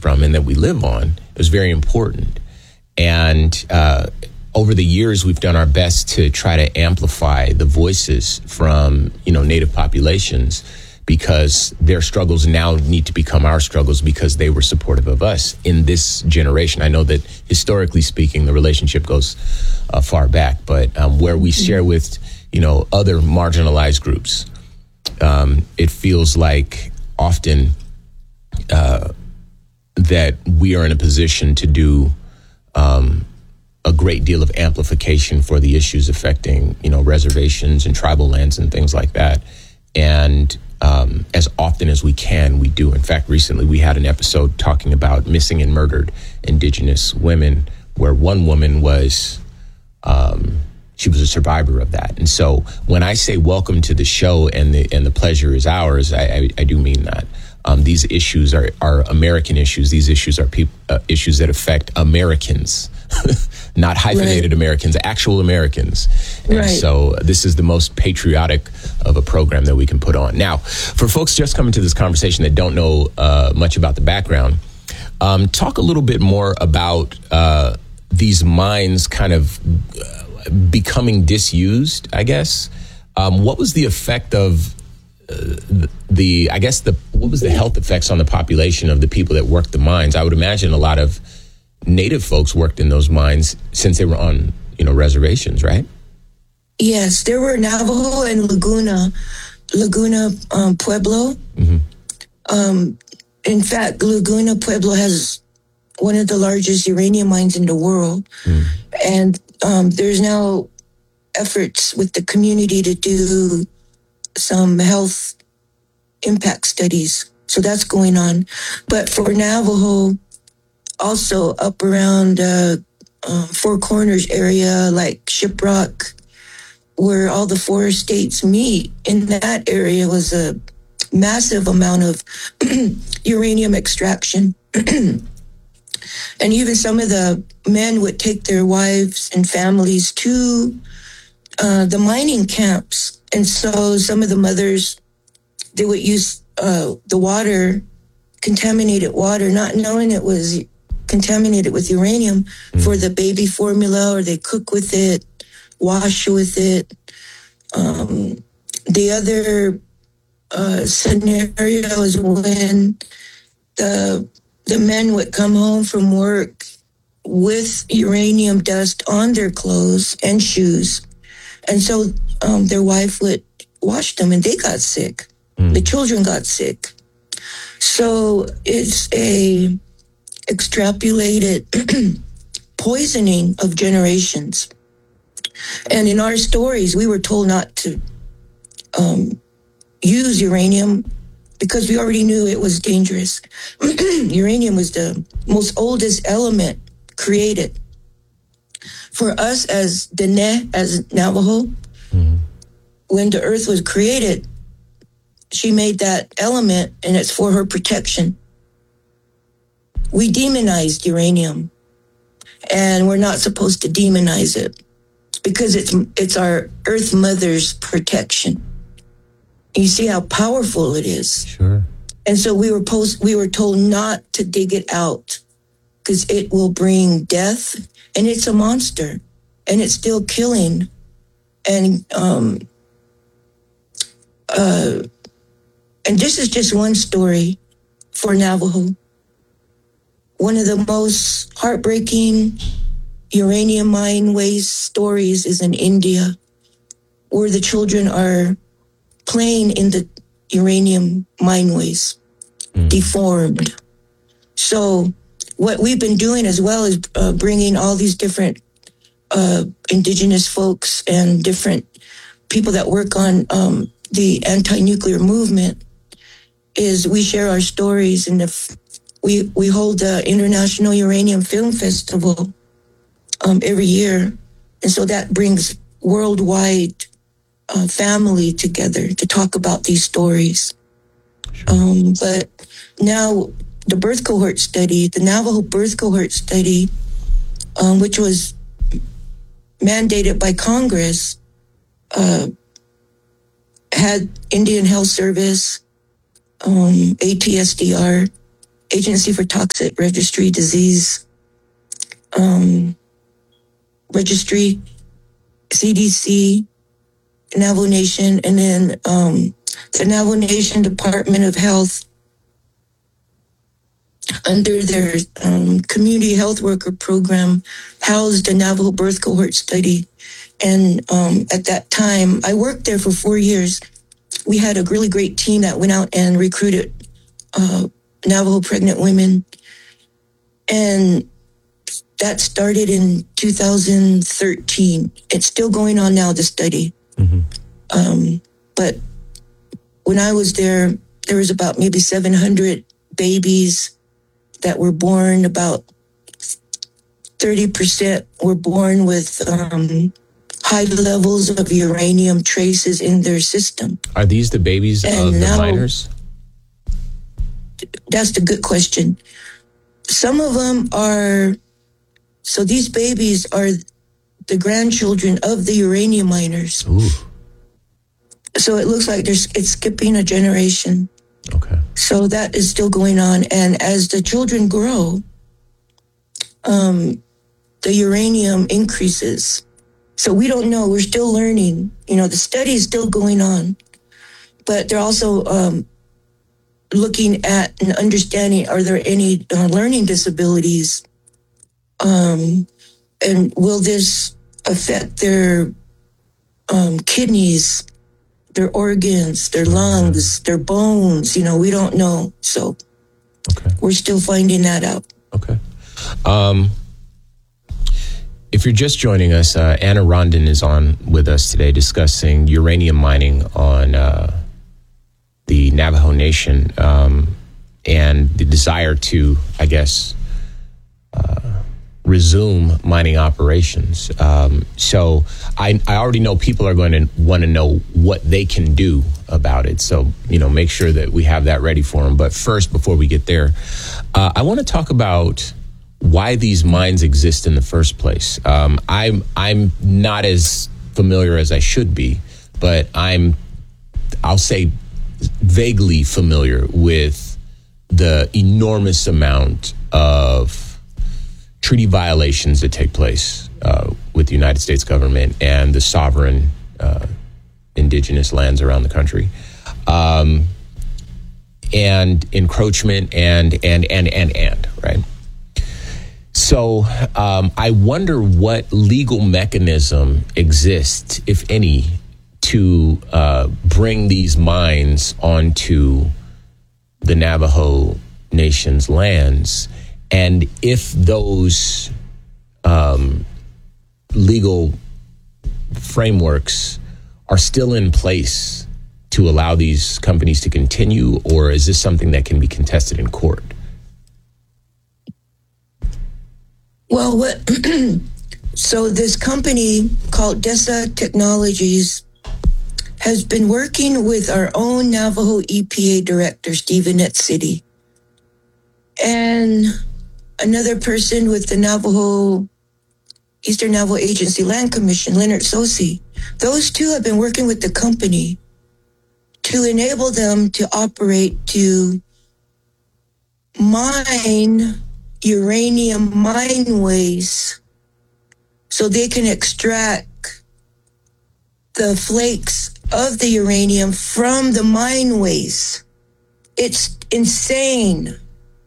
from and that we live on is very important. And over the years, we've done our best to try to amplify the voices from, Native populations, because their struggles now need to become our struggles because they were supportive of us in this generation. I know that historically speaking, the relationship goes far back, but where we share with, other marginalized groups, it feels like often that we are in a position to do a great deal of amplification for the issues affecting, reservations and tribal lands and things like that. And as often as we can, we do. In fact, recently we had an episode talking about missing and murdered Indigenous women, where one woman was, she was a survivor of that. And so when I say welcome to the show and the pleasure is ours, I do mean that. These issues are American issues. These issues are issues that affect Americans, not hyphenated Americans, actual Americans. And so this is the most patriotic of a program that we can put on. Now, for folks just coming to this conversation that don't know much about the background, talk a little bit more about these mines kind of becoming disused, I guess. What was the effect of what was the health effects on the population of the people that worked the mines? I would imagine a lot of Native folks worked in those mines since they were on, reservations, right? Yes, there were Navajo and Laguna Pueblo. Mm-hmm. In fact, Laguna Pueblo has one of the largest uranium mines in the world. Mm. And there's now efforts with the community to do some health impact studies. So that's going on. But for Navajo, also up around Four Corners area, like Shiprock, where all the four states meet, in that area was a massive amount of uranium extraction. And even some of the men would take their wives and families to the mining camps. And so some of the mothers, they would use the water, contaminated water, not knowing it was contaminated with uranium for the baby formula, or they cook with it, wash with it. The other scenario is when the men would come home from work with uranium dust on their clothes and shoes. And so their wife would wash them and they got sick. The children got sick. So it's a extrapolated poisoning of generations. And in our stories, we were told not to use uranium because we already knew it was dangerous. Uranium was the most oldest element created. For us as Dene, as Navajo, when the earth was created, she made that element, and it's for her protection. We demonized uranium, and we're not supposed to demonize it because it's our Earth Mother's protection. You see how powerful it is. Sure. And so we were told not to dig it out because it will bring death, and it's a monster, and it's still killing. And this is just one story for Navajo. One of the most heartbreaking uranium mine waste stories is in India, where the children are playing in the uranium mine waste, deformed. So what we've been doing as well is bringing all these different indigenous folks and different people that work on the anti-nuclear movement, is we share our stories, and we hold the International Uranium Film Festival every year. And so that brings worldwide family together to talk about these stories. Sure. But now the birth cohort study, the Navajo birth cohort study, which was mandated by Congress, had Indian Health Service, ATSDR, Agency for Toxic Registry Disease Registry, CDC, Navajo Nation, and then the Navajo Nation Department of Health, under their community health worker program, housed a Navajo birth cohort study. And at that time, I worked there for 4 years. We had a really great team that went out and recruited Navajo pregnant women. And that started in 2013. It's still going on now, the study. But when I was there was about maybe 700 babies that were born. About 30% were born with high levels of uranium traces in their system. Are these the babies of the miners? That's the good question. Some of them are, so these babies are the grandchildren of the uranium miners. Ooh. So it looks like it's skipping a generation. Okay. So that is still going on. And as the children grow, the uranium increases. So we don't know. We're still learning. The study is still going on. But they're also looking at and understanding, are there any learning disabilities? And will this affect their kidneys, their organs, their lungs, their bones? We don't know. So we're still finding that out. Okay. If you're just joining us, Anna Rondon is on with us today discussing uranium mining on the Navajo Nation and the desire to, I guess, resume mining operations. So I already know people are going to want to know what they can do about it. So, make sure that we have that ready for them. But first, before we get there, I want to talk about why these mines exist in the first place. I'm not as familiar as I should be, but I'll say vaguely familiar with the enormous amount of treaty violations that take place with the United States government and the sovereign indigenous lands around the country, and encroachment and right. So I wonder what legal mechanism exists, if any, to bring these mines onto the Navajo Nation's lands, and if those legal frameworks are still in place to allow these companies to continue, or is this something that can be contested in court? Well, so this company called DESA Technologies has been working with our own Navajo EPA director, Stephen City, and another person with the Eastern Navajo Agency Land Commission, Leonard Sosi. Those two have been working with the company to enable them to operate to mine uranium mine waste so they can extract the flakes of the uranium from the mine waste. It's insane.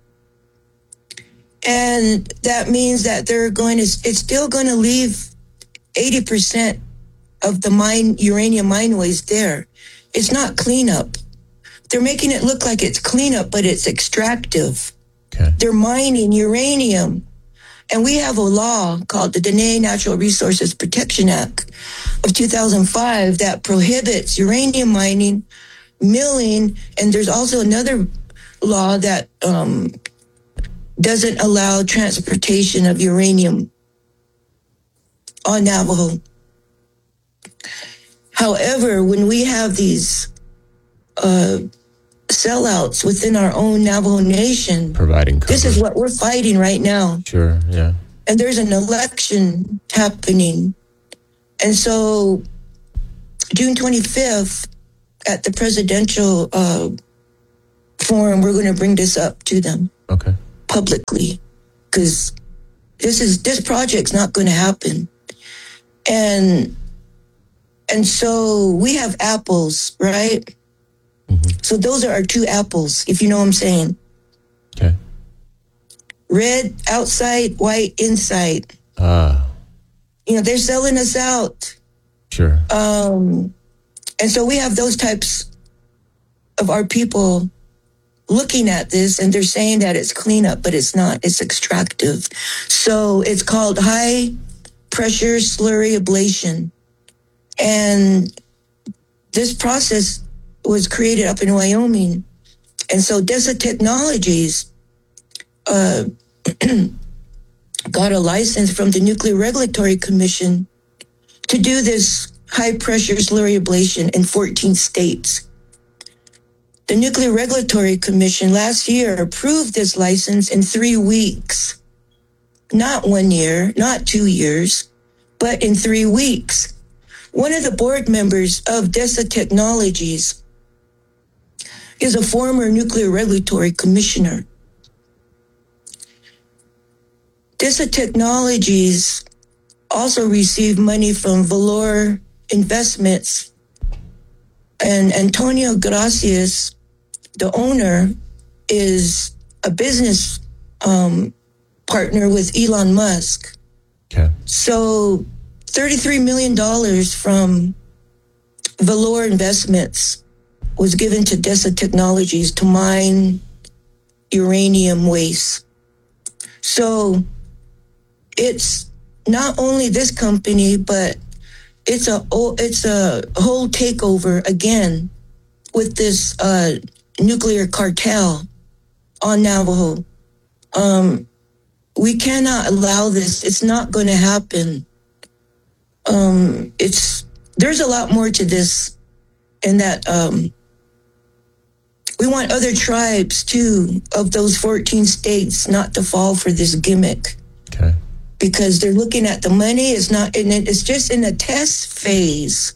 And that means that it's still going to leave 80% of the uranium mine waste there. It's not cleanup. They're making it look like it's cleanup, but it's extractive. Okay. They're mining uranium. And we have a law called the Dene Natural Resources Protection Act of 2005 that prohibits uranium mining, milling, and there's also another law that doesn't allow transportation of uranium on Navajo. However, when we have these sellouts within our own Navajo Nation, providing cover. This is what we're fighting right now. Sure, yeah. And there's an election happening. And so June 25th at the presidential forum, we're going to bring this up to them. Okay. publicly, because this project's not going to happen. And so we have apples, right? Mm-hmm. So those are our two apples, if you know what I'm saying. Okay. Red outside, white inside. They're selling us out. Sure. And so we have those types of our people looking at this, and they're saying that it's cleanup, but it's not. It's extractive. So it's called high pressure slurry ablation. And this process was created up in Wyoming. And so DESA Technologies got a license from the Nuclear Regulatory Commission to do this high pressure slurry ablation in 14 states. The Nuclear Regulatory Commission last year approved this license in 3 weeks. Not 1 year, not 2 years, but in 3 weeks. One of the board members of DESA Technologies is a former Nuclear Regulatory Commissioner. DESA Technologies also received money from Valor Investments, and Antonio Gracias, the owner, is a business partner with Elon Musk. Okay. So $33 million from Valor Investments was given to DESA Technologies to mine uranium waste. So it's not only this company, but it's a whole takeover again with this nuclear cartel on Navajo. We cannot allow this. It's not going to happen. There's a lot more to this, and that we want other tribes too of those 14 states not to fall for this gimmick. Okay. Because they're looking at the money. It's just in a test phase.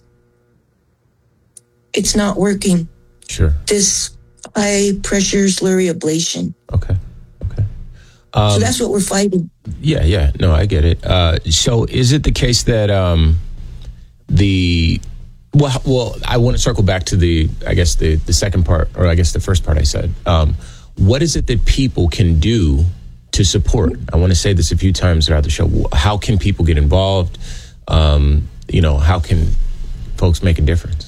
It's not working. Sure. This high pressure slurry ablation. Okay. So that's what we're fighting. Yeah. No, I get it. So is it the case that well, I want to circle back to the second part, or I guess the first part I said. What is it that people can do to support? I want to say this a few times throughout the show. How can people get involved? How can folks make a difference?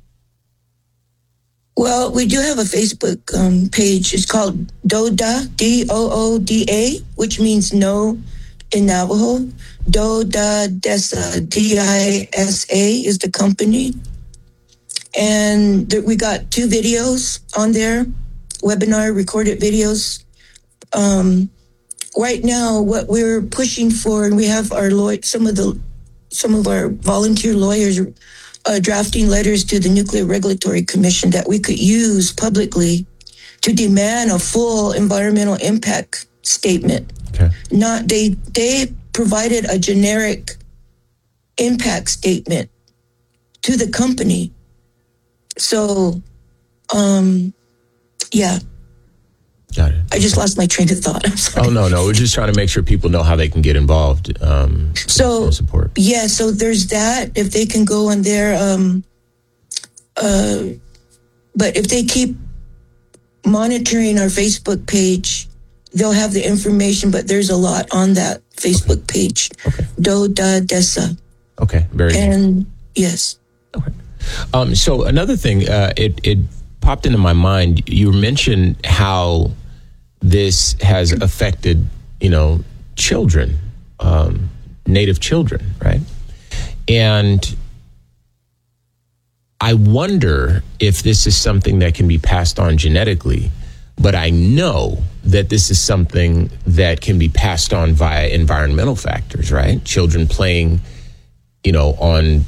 Well, we do have a Facebook page. It's called DOODA, DOODA, which means no in Navajo. DOODA DESA, DISA is the company. And we got 2 videos on there, webinar recorded videos. Right now, what we're pushing for, and we have our some of our volunteer lawyers drafting letters to the Nuclear Regulatory Commission that we could use publicly to demand a full environmental impact statement. Okay. They provided a generic impact statement to the company. So, yeah. Got it. I just lost my train of thought. I'm sorry. Oh, no. We're just trying to make sure people know how they can get involved. So support. Yeah, so there's that. If they can go on there, but if they keep monitoring our Facebook page, they'll have the information. But there's a lot on that Facebook page. Okay. DOODA DESA. Okay. Very good. And yes. Okay. So another thing, it popped into my mind. You mentioned how this has affected, children, Native children, right? And I wonder if this is something that can be passed on genetically, but I know that this is something that can be passed on via environmental factors, right? Children playing, on,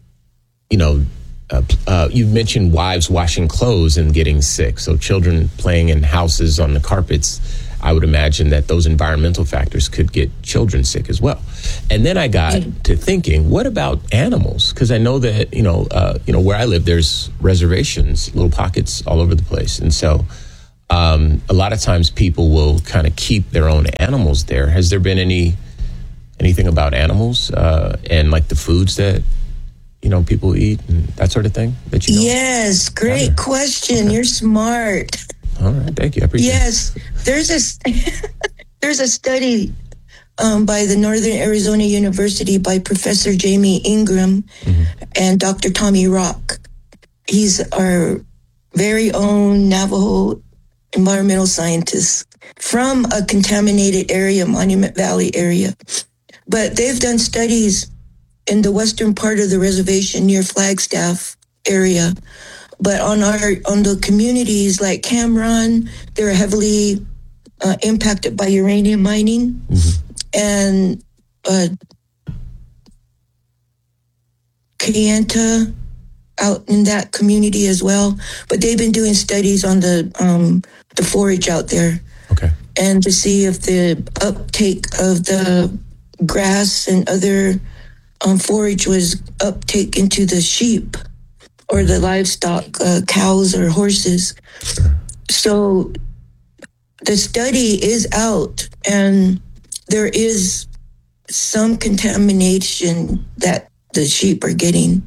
you mentioned wives washing clothes and getting sick. So children playing in houses on the carpets, I would imagine that those environmental factors could get children sick as well. And then I got to thinking, what about animals? Because I know that, where I live, there's reservations, little pockets all over the place. And so A lot of times people will kind of keep their own animals there. Has there been anything about animals and like the foods that people eat and that sort of thing that you know? Yes, great question. Okay. You're smart. All right, thank you. I appreciate it. Yes, there's a study by the Northern Arizona University by Professor Jamie Ingram and Dr. Tommy Rock. He's our very own Navajo environmental scientist from a contaminated area, Monument Valley area. But they've done studies in the western part of the reservation near Flagstaff area. But on the communities like Cameron, they're heavily impacted by uranium mining. And Kayenta out in that community as well. But they've been doing studies on the forage out there. Okay. And to see if the uptake of the grass and other forage was uptake into the sheep or the livestock, cows or horses. So the study is out, and there is some contamination that the sheep are getting.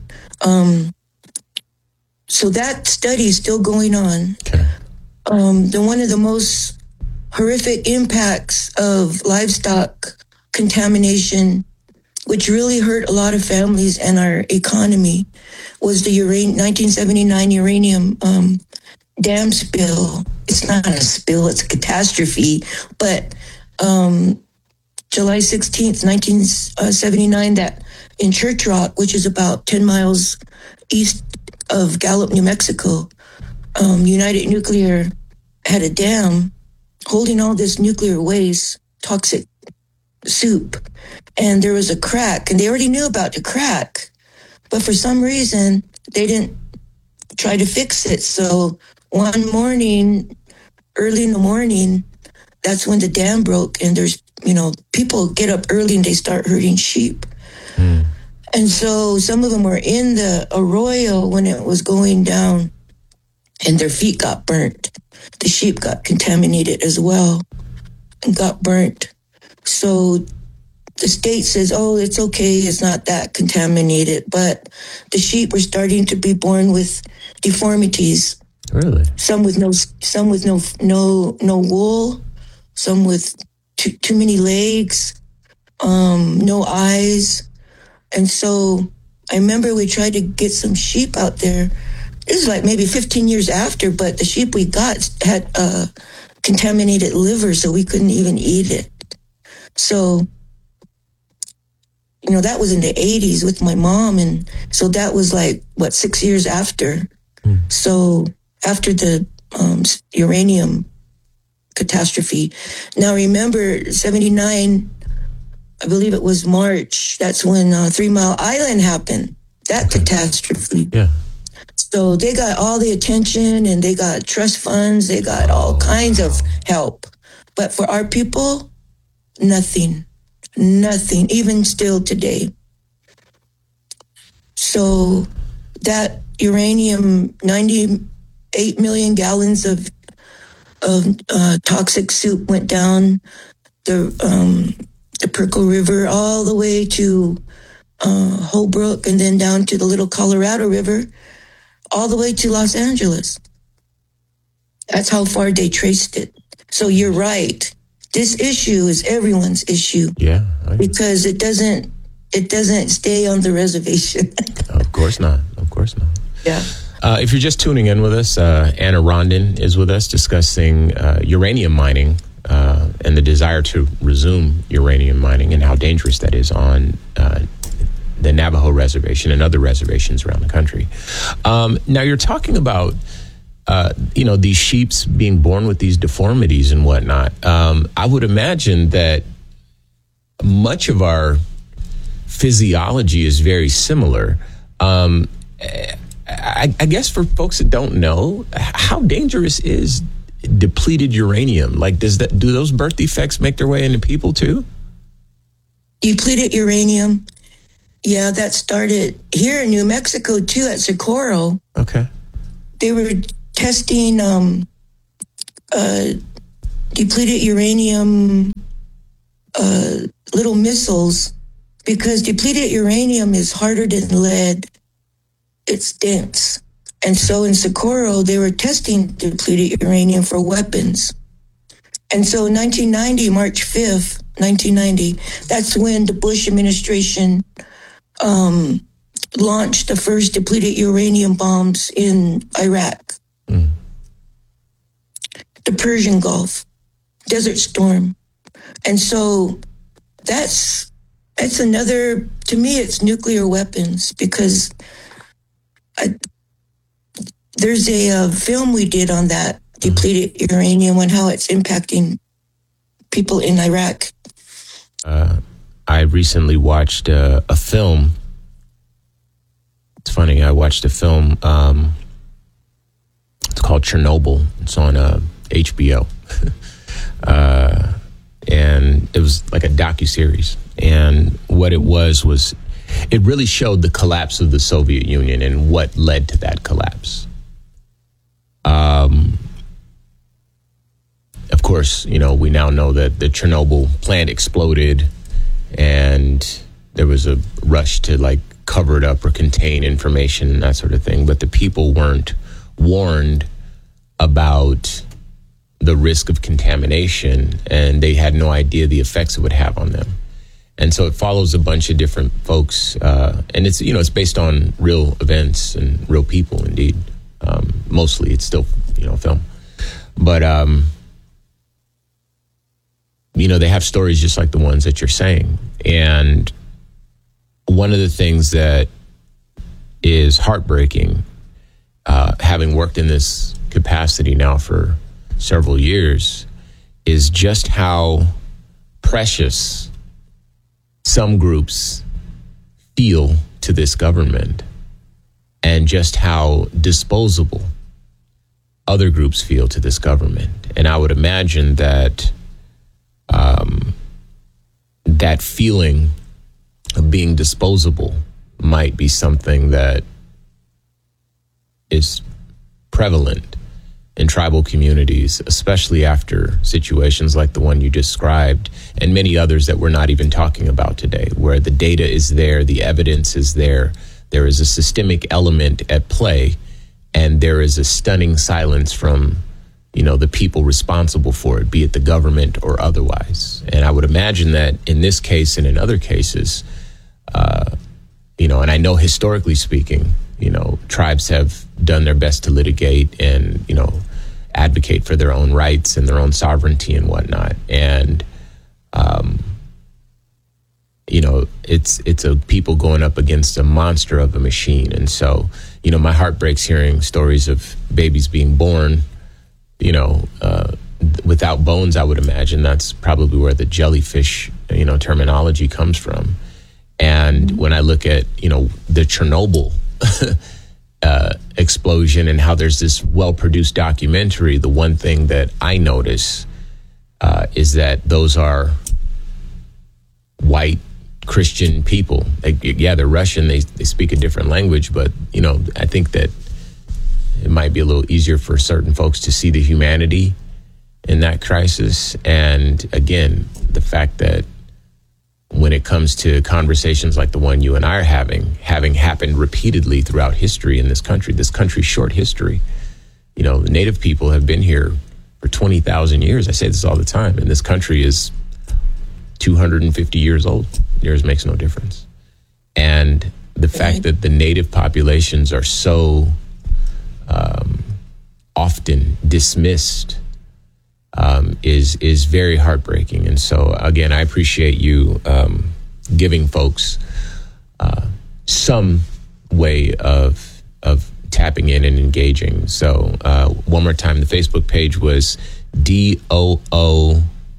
So that study is still going on. Okay. One of the most horrific impacts of livestock contamination, which really hurt a lot of families and our economy, was the 1979 uranium dam spill. It's not a spill, it's a catastrophe. But July 16th, 1979, that in Church Rock, which is about 10 miles east of Gallup, New Mexico, United Nuclear had a dam holding all this nuclear waste, toxic soup, and there was a crack, and they already knew about the crack, but for some reason they didn't try to fix it. So one morning, early in the morning, that's when the dam broke, and there's, people get up early and they start herding sheep. And so some of them were in the arroyo when it was going down, and their feet got burnt. The sheep got contaminated as well and got burnt. So the state says, oh, it's okay, it's not that contaminated. But the sheep were starting to be born with deformities. Really? Some with no wool, some with too many legs, no eyes. And so I remember we tried to get some sheep out there. This is like maybe 15 years after, but the sheep we got had contaminated liver, so we couldn't even eat it. So, that was in the 80s with my mom. And so that was 6 years after. So after the uranium catastrophe. Now remember, 79, I believe it was March, that's when 3 Mile Island happened, that catastrophe. Yeah. So they got all the attention, and they got trust funds, they got all kinds of help. But for our people, nothing, even still today. So that uranium, 98 million gallons of toxic soup went down the Pirkle River all the way to Holbrook, and then down to the Little Colorado River, all the way to Los Angeles. That's how far they traced it. So you're right. This issue is everyone's issue. Yeah. Because it doesn't stay on the reservation. Of course not. Yeah. If you're just tuning in with us, Anna Rondon is with us discussing uranium mining and the desire to resume uranium mining and how dangerous that is on the Navajo reservation and other reservations around the country. Now you're talking about these sheeps being born with these deformities and whatnot. I would imagine that much of our physiology is very similar. I guess for folks that don't know, how dangerous is depleted uranium? Do those birth defects make their way into people too? Depleted uranium. Yeah, that started here in New Mexico too, at Socorro. Okay. They were testing depleted uranium little missiles, because depleted uranium is harder than lead. It's dense. And so in Socorro, they were testing depleted uranium for weapons. And so in 1990, March 5th, 1990, that's when the Bush administration launched the first depleted uranium bombs in Iraq. The Persian Gulf, Desert Storm. And so that's another, to me, it's nuclear weapons, because there's a film we did on that, depleted uranium, and how it's impacting people in Iraq. I recently watched a film. It's funny, I watched a film, it's called Chernobyl. It's on HBO. And it was like a docuseries. And what it was it really showed the collapse of the Soviet Union and what led to that collapse. Of course, we now know that the Chernobyl plant exploded, and there was a rush to cover it up or contain information and that sort of thing. But the people weren't warned about the risk of contamination, and they had no idea the effects it would have on them. And so it follows a bunch of different folks, and it's it's based on real events and real people. Indeed, mostly it's still film, but they have stories just like the ones that you're saying. And one of the things that is heartbreaking, having worked in this capacity now for several years, is just how precious some groups feel to this government, and just how disposable other groups feel to this government. And I would imagine that that feeling of being disposable might be something that is prevalent in tribal communities, especially after situations like the one you described, and many others that we're not even talking about today, where the data is there, the evidence is there, there is a systemic element at play, and there is a stunning silence from the people responsible for it, be it the government or otherwise. And I would imagine that in this case and in other cases, and I know historically speaking, tribes have done their best to litigate and, advocate for their own rights and their own sovereignty and whatnot. And, it's a people going up against a monster of a machine. And so, my heart breaks hearing stories of babies being born, without bones. I would imagine that's probably where the jellyfish, terminology comes from. And when I look at, the Chernobyl explosion and how there's this well-produced documentary, the one thing that I notice is that those are white Christian people. They're Russian, they speak a different language, but, I think that it might be a little easier for certain folks to see the humanity in that crisis. And again, the fact that when it comes to conversations like the one you and I are having happened repeatedly throughout history in this country's short history. The Native people have been here for 20,000 years. I say this all the time, and this country is 250 years old. Years makes no difference. And the fact that the Native populations are so often dismissed is very heartbreaking. And so, again, I appreciate you giving folks some way of tapping in and engaging. So one more time, the Facebook page was DOODA.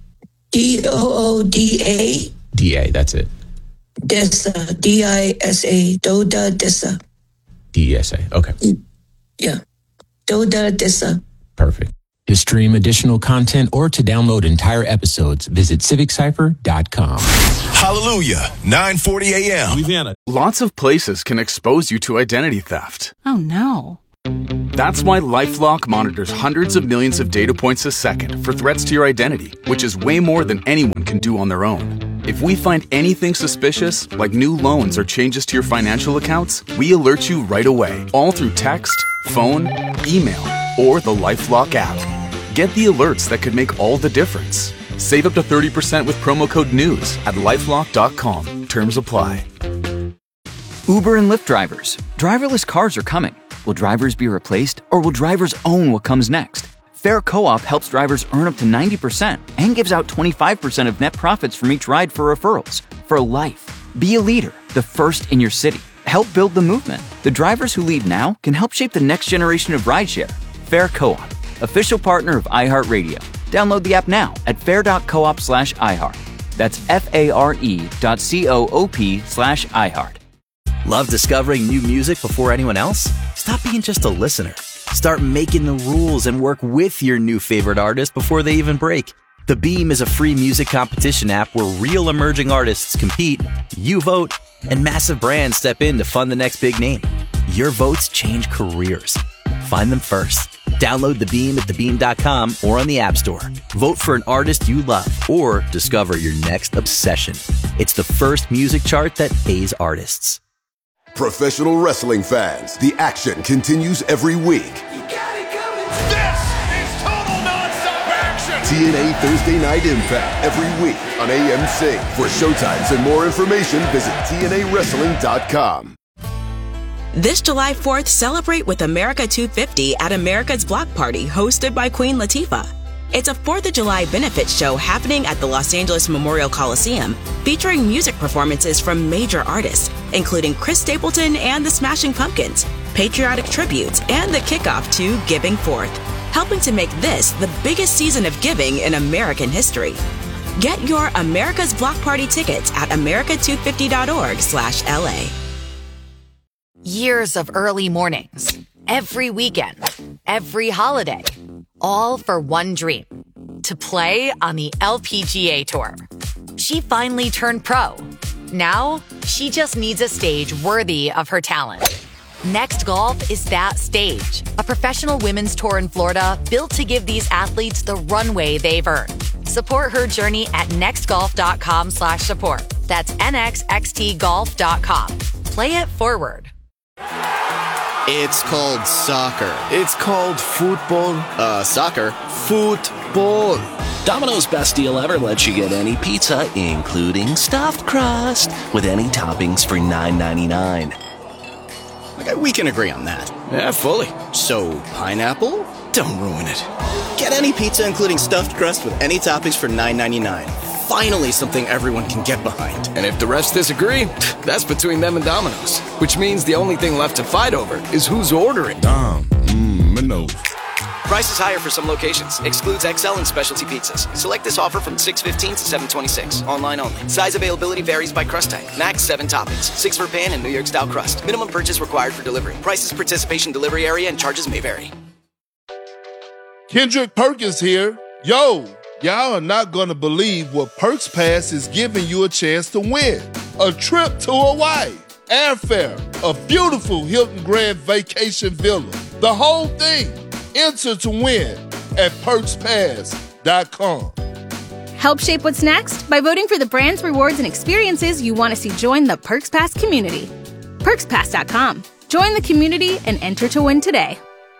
DA, that's it. DISA, DISA, Doda Disa. DESA, okay. Yeah, Doda Disa. Perfect. To stream additional content or to download entire episodes, visit civiccypher.com. Hallelujah, 9:40 a.m. Louisiana. Lots of places can expose you to identity theft. Oh, no. That's why LifeLock monitors hundreds of millions of data points a second for threats to your identity, which is way more than anyone can do on their own. If we find anything suspicious, like new loans or changes to your financial accounts, we alert you right away, all through text, phone, email, or the LifeLock app. Get the alerts that could make all the difference. Save up to 30% with promo code NEWS at LifeLock.com. Terms apply. Uber and Lyft drivers. Driverless cars are coming. Will drivers be replaced, or will drivers own what comes next? Fair Co-op helps drivers earn up to 90% and gives out 25% of net profits from each ride for referrals. For life. Be a leader, the first in your city. Help build the movement. The drivers who lead now can help shape the next generation of rideshare. Fair Co-op, official partner of iHeartRadio. Download the app now at fair.coop/iHeart. That's FARE.coop/iHeart. Love discovering new music before anyone else? Stop being just a listener. Start making the rules and work with your new favorite artist before they even break. The Beam is a free music competition app where real emerging artists compete, you vote, and massive brands step in to fund the next big name. Your votes change careers. Find them first. Download The Beam at thebeam.com or on the App Store. Vote for an artist you love or discover your next obsession. It's the first music chart that pays artists. Professional wrestling fans, the action continues every week. You got it coming. This is total nonstop action. TNA Thursday Night Impact every week on AMC. For showtimes and more information, visit TNAWrestling.com. This July 4th, celebrate with America 250 at America's Block Party, hosted by Queen Latifah. It's a 4th of July benefit show happening at the Los Angeles Memorial Coliseum, featuring music performances from major artists, including Chris Stapleton and the Smashing Pumpkins, patriotic tributes, and the kickoff to Giving Forth, helping to make this the biggest season of giving in American history. Get your America's Block Party tickets at america250.org/LA. Years of early mornings, every weekend, every holiday, all for one dream, to play on the LPGA Tour. She finally turned pro. Now, she just needs a stage worthy of her talent. Next Golf is that stage, a professional women's tour in Florida built to give these athletes the runway they've earned. Support her journey at nextgolf.com/support. That's nxxtgolf.com. Play it forward. It's called soccer. It's called football. Soccer. Football. Domino's best deal ever lets you get any pizza, including stuffed crust, with any toppings for $9.99. Okay, we can agree on that. Yeah, fully. So, pineapple? Don't ruin it. Get any pizza, including stuffed crust, with any toppings for $9.99. Finally, something everyone can get behind. And if the refs disagree, that's between them and Domino's. Which means the only thing left to fight over is who's ordering. Domino's. Price is higher for some locations. Excludes XL and specialty pizzas. Select this offer from 6/15 to 7/26. Online only. Size availability varies by crust type. Max 7 toppings. 6 for pan and New York style crust. Minimum purchase required for delivery. Prices, participation, delivery area, and charges may vary. Kendrick Perkins here. Yo, y'all are not going to believe what Perks Pass is giving you a chance to win. A trip to Hawaii, airfare, a beautiful Hilton Grand Vacation Villa. The whole thing. Enter to win at PerksPass.com. Help shape what's next by voting for the brands, rewards, and experiences you want to see join the Perks Pass community. PerksPass.com. Join the community and enter to win today.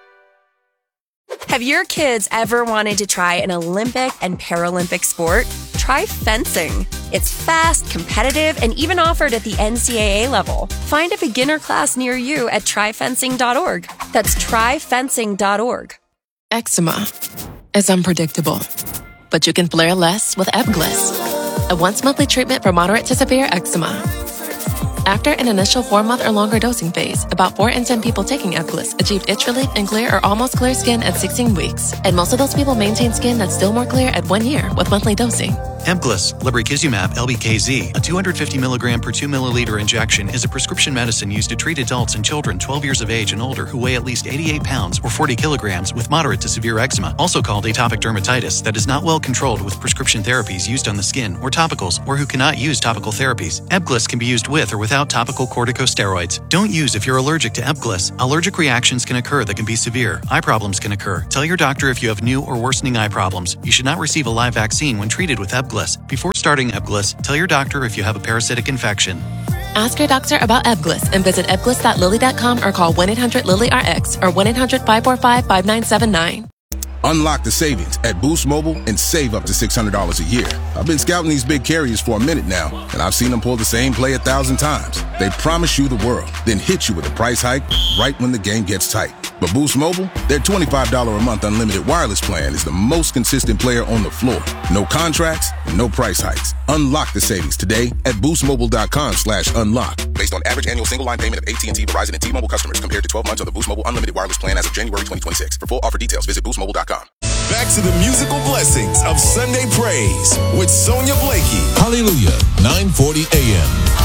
Have your kids ever wanted to try an Olympic and Paralympic sport? Try fencing. It's fast, competitive, and even offered at the NCAA level. Find a beginner class near you at tryfencing.org. That's tryfencing.org. Eczema is unpredictable, but you can flare less with Ebglyss, a once-monthly treatment for moderate to severe eczema. After an initial 4-month or longer dosing phase, about 4 in 10 people taking Ebglyss achieved itch relief and clear or almost clear skin at 16 weeks. And most of those people maintain skin that's still more clear at 1 year with monthly dosing. Ebglyss, lebrikizumab LBKZ, a 250 milligram per 2 milliliter injection, is a prescription medicine used to treat adults and children 12 years of age and older who weigh at least 88 pounds or 40 kilograms with moderate to severe eczema, also called atopic dermatitis, that is not well controlled with prescription therapies used on the skin or topicals, or who cannot use topical therapies. Ebglyss can be used with or without topical corticosteroids. Don't use if you're allergic to Ebglyss. Allergic reactions can occur that can be severe. Eye problems can occur. Tell your doctor if you have new or worsening eye problems. You should not receive a live vaccine when treated with Ebglyss. Before starting Ebglyss, tell your doctor if you have a parasitic infection. Ask your doctor about Ebglyss and visit ebglyss.lilly.com or call 1-800-LILY-RX or 1-800-545-5979. Unlock the savings at Boost Mobile and save up to $600 a year. I've been scouting these big carriers for a minute now, and I've seen them pull the same play 1,000 times. They promise you the world, then hit you with a price hike right when the game gets tight. But Boost Mobile, their $25 a month unlimited wireless plan is the most consistent player on the floor. No contracts, no price hikes. Unlock the savings today at boostmobile.com/unlock. Based on average annual single line payment of AT&T, Verizon, and T-Mobile customers compared to 12 months on the Boost Mobile unlimited wireless plan as of January 2026. For full offer details, visit boostmobile.com. Back to the musical blessings of Sunday Praise with Sonia Blakey. Hallelujah, 940 AM.